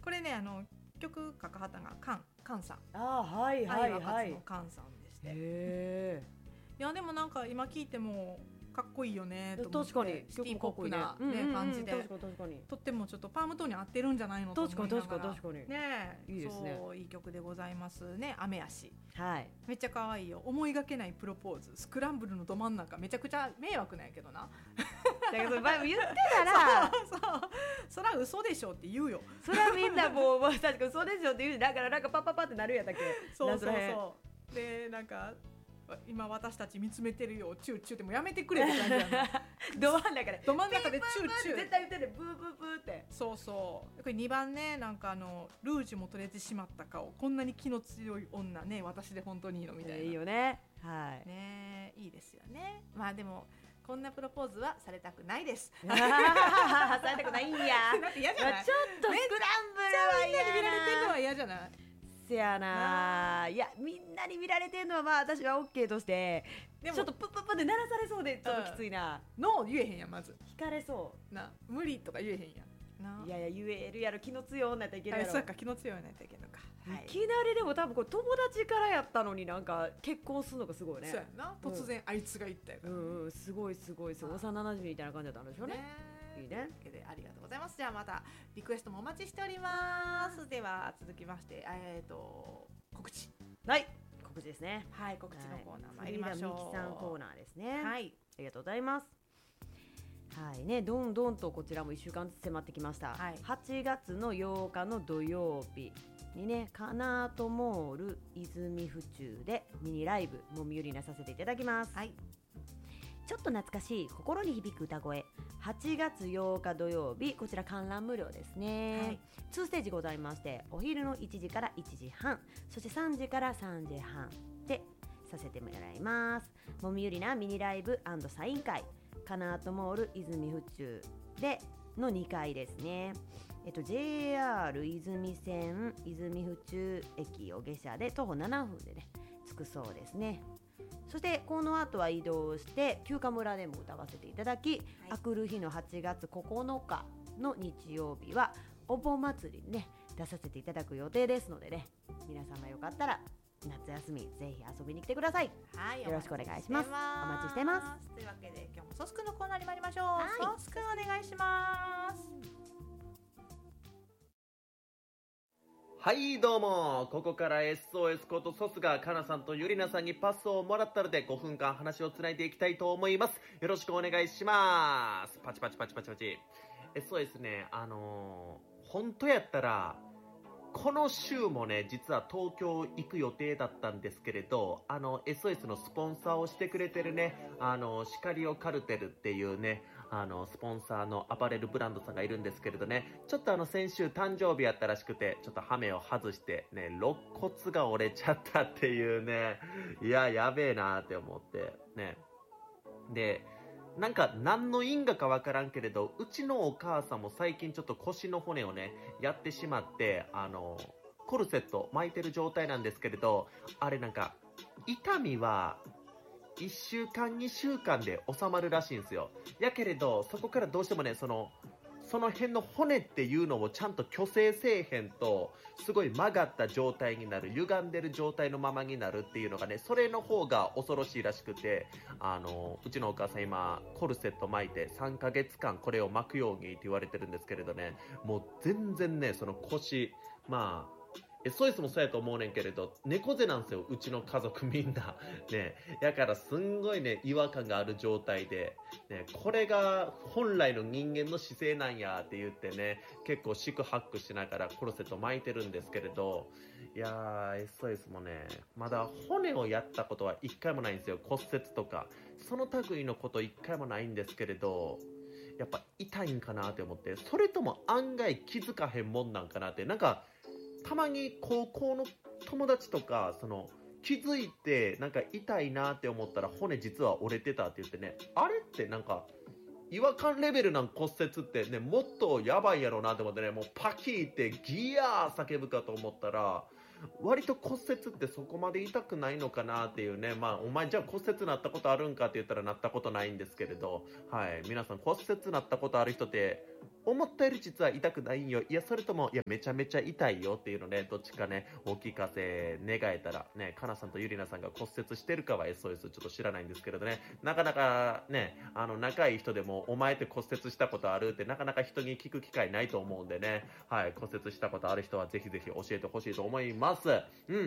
これね曲書かはったのがカンさん。 はいはいはい。 愛は勝つのカンさんでして。 へいやでもなんか今聞いてもかっこいいよねと思って。 確かにシティポップな、ね感じで。 確かに確かに。 とってもちょっとパームトーンに合ってるんじゃないのと思いながら。 確かに。 ねいいですね。 そういい曲でございますね。雨足。 はい。 めっちゃ可愛いよ。思いがけないプロポーズ。スクランブルのど真ん中。めちゃくちゃ迷惑なんやけどな。 だけど言ってたらそうそら嘘でしょって言うよ。 それはみんなもう確かに嘘でしょって言う。だからなんかパッパッパってなるやったっけ。 そうでなんか今私たち見つめてるよチューチューってもうやめてくれって感じやな。 ど真ん中でチューチュー絶対言ってる。ブーブーブーって。 そうこれ2番ね。なんかルージュも取れてしまった顔。こんなに気の強い女ね私で本当にいいのみたいな。 いいよね。はいねいいですよね。まあでもこんなプロポーズはされたくないです。 されたくないんや。 だって嫌じゃない。 ちょっとスクランブルは嫌な。 みんなに見られてるのは嫌じゃない。 せやな。いやみんなに見られてるのはまあ私は OK として、でもちょっとプップップで鳴らされそうでちょっときついな。 ノー言えへんやんまず。 引かれそうな。無理とか言えへんやんな。 いや言えるやろ。気の強い女やったらいけるやろ。 そうか気の強い女やったらいけるのか。 いきなりでも多分これ友達からやったのになんか結婚するのがすごいね。 そうやな。突然あいつが言ったやから。 すごい幼馴染みたいな感じだったんでしょうね。いいね。 ありがとうございます。じゃあまたリクエストもお待ちしております。では続きまして告知。 はい告知ですね。 はい告知のコーナー参りましょう。 みきさんコーナーですね。 はいありがとうございます。はいね、どんどんとこちらも1週間ずつ迫ってきました、はい、8月の8日の土曜日にねカナートモール泉府中でミニライブもみゆりなさせていただきます、はい、ちょっと懐かしい心に響く歌声。8月8日土曜日こちら観覧無料ですね、はい、2ステージございまして、お昼の1時から1時半、そして3時から3時半でさせてもらいます。もみゆりなミニライブ&サイン会カナートモール泉府中での2階ですね。JR 泉線泉府中駅を下車で徒歩7分でね着くそうですね。そしてこの後は移動して休暇村でも歌わせていただき、はい、あくる日の8月9日の日曜日はお盆祭りにね出させていただく予定ですのでね、皆様よかったら夏休みぜひ遊びに来てください。はい、よろしくお願いします。お待ちしてます。 というわけで今日もソスクのコーナーに参りましょう。はい、ソスクお願いします。 はいどうも、ここから SOS ことソスがかなさんとゆりなさんにパスをもらったので5分間話をつないでいきたいと思います。よろしくお願いします。パチパチパチパチパチ。SOS ね、本当やったらこの週もね実は東京行く予定だったんですけれど、SOS のスポンサーをしてくれてるねシカリオカルテルっていうねスポンサーのアパレルブランドさんがいるんですけれどね、ちょっと先週誕生日やったらしくて、ちょっとハメを外してね肋骨が折れちゃったっていうね、いややべえなーって思ってね。でなんか何の因果かわからんけれど、うちのお母さんも最近ちょっと腰の骨をねやってしまって、コルセット巻いてる状態なんですけれど、あれなんか痛みは1週間2週間で収まるらしいんですよ。やけれどそこからどうしてもねその辺の骨っていうのをちゃんと矯正せえへんとすごい曲がった状態になる、歪んでる状態のままになるっていうのがね、それの方が恐ろしいらしくて、うちのお母さん今コルセット巻いて3ヶ月間これを巻くようにって言われてるんですけれどね、もう全然ねその腰、まあSOS もそうやと思うねんけれど猫背なんですよ、うちの家族みんなね。やからすんごいね違和感がある状態で、ね、これが本来の人間の姿勢なんやって言ってね、結構四苦八苦しながらコルセット巻いてるんですけれど、いやー SOS もねまだ骨をやったことは一回もないんですよ。骨折とかその類のこと一回もないんですけれど、やっぱ痛いんかなって思って、それとも案外気づかへんもんなんかなって、なんかたまに高校の友達とか気づいてなんか痛いなって思ったら骨実は折れてたって言ってね、あれってなんか違和感レベルな骨折ってねもっとやばいやろなって思ってね、もうパキーってギヤー叫ぶかと思ったら割と骨折ってそこまで痛くないのかなっていうね。まあお前じゃあ骨折なったことあるんかって言ったらなったことないんですけれど、はい、皆さん骨折なったことある人って思ったより実は痛くないんよ、いやそれともいやめちゃめちゃ痛いよっていうので、どっちかねお聞かせ願えたらね。かなさんとゆりなさんが骨折してるかは SOS ちょっと知らないんですけれどね、なかなかね仲いい人でもお前って骨折したことあるってなかなか人に聞く機会ないと思うんでね、はい、骨折したことある人はぜひぜひ教えてほしいと思います。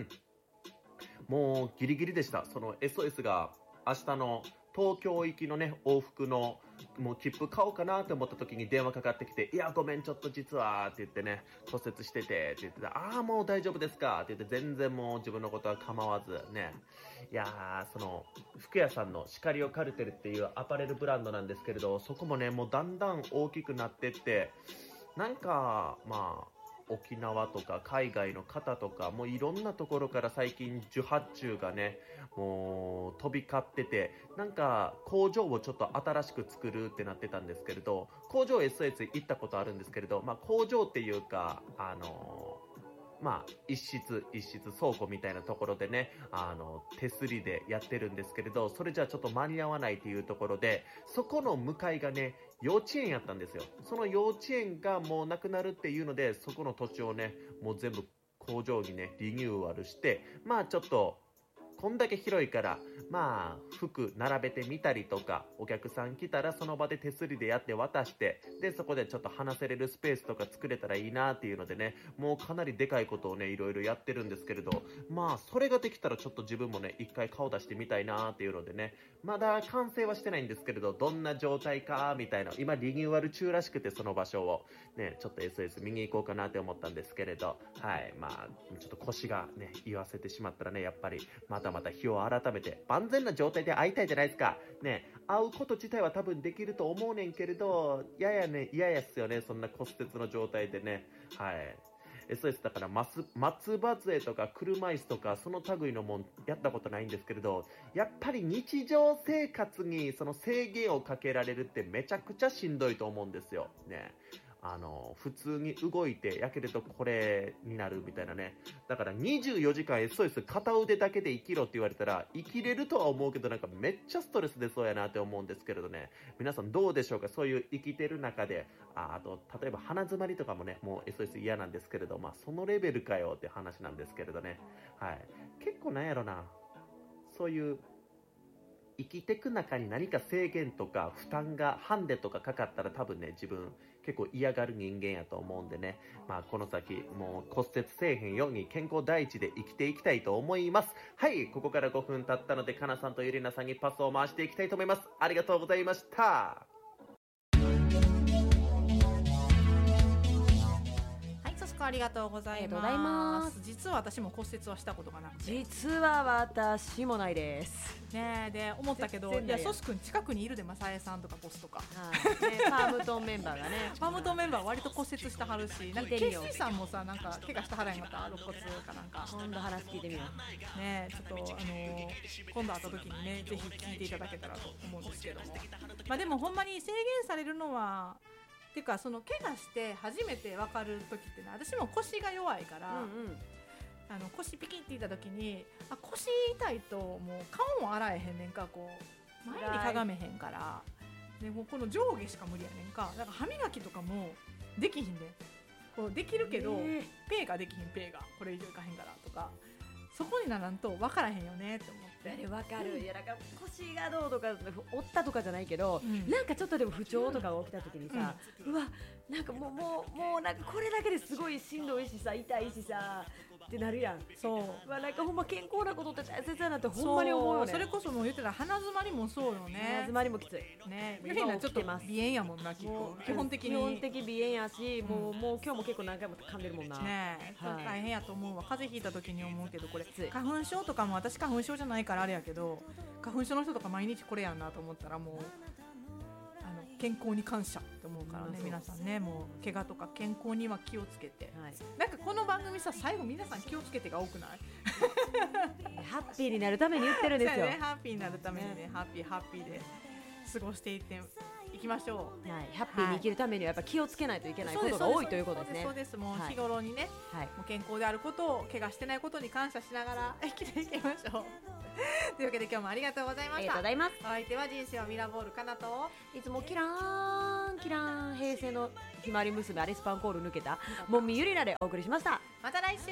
もうギリギリでした。その SOS が明日の東京行きのね往復のもう切符買おうかなって思った時に電話かかってきて、いやごめんちょっと実はって言ってね、骨折しててって言って、ああもう大丈夫ですかって言って、全然もう自分のことは構わずね。いやー、その服屋さんのシカリオカルテルっていうアパレルブランドなんですけれど、そこもねもうだんだん大きくなってって、なんかまあ沖縄とか海外の方とかもういろんなところから最近受発注がねもう飛び交ってて、なんか工場をちょっと新しく作るってなってたんですけれど、工場 SOS 行ったことあるんですけれど、工場っていうか一室倉庫みたいなところでね手すりでやってるんですけれど、それじゃちょっと間に合わないっていうところで、そこの向かいがね幼稚園やったんですよ。その幼稚園がもうなくなるっていうので、そこの土地をねもう全部工場にねリニューアルして、ちょっとこんだけ広いから服並べてみたりとか、お客さん来たらその場で手すりでやって渡して、でそこでちょっと話せれるスペースとか作れたらいいなっていうのでね、もうかなりでかいことをねいろいろやってるんですけれど、それができたらちょっと自分もね一回顔出してみたいなっていうのでね、まだ完成はしてないんですけれど、どんな状態かみたいな、今リニューアル中らしくて、その場所をねちょっと SOS 見に行こうかなって思ったんですけれど、はいちょっと腰がね言わせてしまったらね、やっぱりまた日を改めて万全な状態で会いたいじゃないですかね。会うこと自体は多分できると思うねんけれど、嫌やっすよね、そんな骨折の状態でね。はい、SOS だから松葉杖とか車椅子とかその類のもんやったことないんですけれど、やっぱり日常生活にその制限をかけられるってめちゃくちゃしんどいと思うんですよね。普通に動いてやけれとこれになるみたいなね。だから24時間 SOS 片腕だけで生きろって言われたら生きれるとは思うけど、なんかめっちゃストレス出そうやなって思うんですけれどね。皆さんどうでしょうか。そういう生きてる中であと例えば鼻詰まりとかもねもう SOS 嫌なんですけれど、そのレベルかよって話なんですけれどね。はい、結構なんやろな、そういう生きてく中に何か制限とか負担がハンデとかかかったら多分ね自分結構嫌がる人間やと思うんでね、この先もう骨折せえへんように健康第一で生きていきたいと思います。はい、ここから5分経ったのでかなさんとゆりなさんにパスを回していきたいと思います。ありがとうございました。 ありがとうございます。実は私も骨折はしたことがなくて。 実は私もないですね。で思ったけど、いやソス君近くにいるで、マサエさんとかボスとか、 パームトンメンバーがねパームトンメンバー割と骨折したはるし、なんかケッシーさんもさ、なんか怪我したはらへんかった、肋骨かなんか。 今度話聞いてみようね。ちょっと今度会った時にねぜひ聞いていただけたらと思うんですけども、でもほんまに制限されるのはてか、その怪我して初めて分かる時ってね、私も腰が弱いから、腰ピキっていった時に腰痛いともう顔も洗えへんねんか、こう前にかがめへんから、でもうこの上下しか無理やねんか。だから歯磨きとかもできひんねん。こうできるけど、ペーができひん、ペーがこれ以上いかへんからとか、そこにならんと分からへんよねって思って。 分かる。いやなんか腰がどうとか折ったとかじゃないけど、なんかちょっとでも不調とかが起きた時にさ、うわなんかもうなんかこれだけですごいしんどいしさ、痛いしさってなるやん。そうなんかほんま健康なことって大切だなってほんまに思うよね。 それこそもう言ってたら鼻詰まりもそうよね。 鼻詰まりもきついね。ゆりなちょっと鼻炎やもんな、基本的鼻炎やし、もう今日も結構何回も噛んでるもんなね。大変やと思うわ。風邪ひいた時に思うけど、これ花粉症とかも、私花粉症じゃないからあれやけど、花粉症の人とか毎日これやんなと思ったら、もう健康に感謝って思うからね。皆さんね、もう怪我とか健康には気をつけて、なんかこの番組さ、最後皆さん気をつけてが多くないハッピーになるために言ってるんですよ。 ハッピーになるためにね、ハッピーで過ごしていきましょう。 ハッピーに生きるためにはやっぱ気をつけないといけないことが多いということですね。 そうです。もう日頃にね、もう健康であることを、怪我してないことに感謝しながら生きていきましょうというわけで今日もありがとうございました。 ありがとうございます。 お相手は人生はミラーボールかなと、 いつもキラーンンキラン平成のひまわり娘アリスパンコール抜けたもみゆりなでお送りしました。 また来週。